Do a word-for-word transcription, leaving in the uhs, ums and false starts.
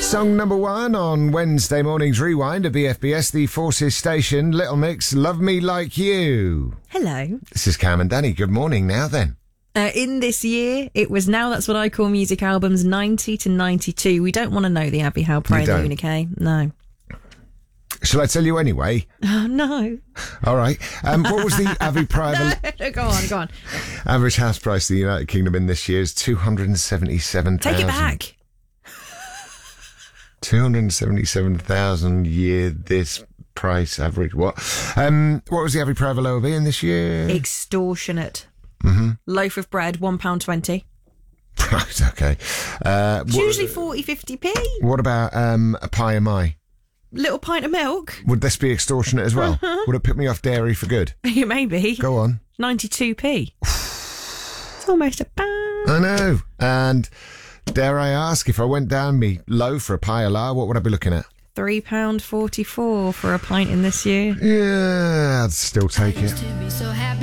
Song number one on Wednesday morning's Rewind at B F B S, the Forces station. Little Mix, Love Me Like You. Hello. This is Cam and Danny. Good morning now then. Uh, in this year, it was Now That's What I Call Music albums ninety to ninety-two. We don't want to know the Abbey Howe Prayer Communique. No. Shall I tell you anyway? Oh, no. All right. Um, what was the average private... no, go on, go on. Average house price of the United Kingdom in this year is two hundred seventy-seven thousand. Take it back. two hundred seventy-seven thousand year this price average. What? Um, what was the average private lower be in this year? Extortionate. Mm-hmm. Loaf of bread, one pound twenty. Right, okay. Uh, it's what, usually forty, fifty p. What about um, a pie of my? Little pint of milk. Would this be extortionate as well? Uh-huh. Would it put me off dairy for good? Maybe. Go on. ninety-two p. It's almost a pound. I know. And dare I ask, if I went down me low for a pie of la, what would I be looking at? three pounds forty-four for a pint in this year. Yeah, I'd still take it. To be so happy.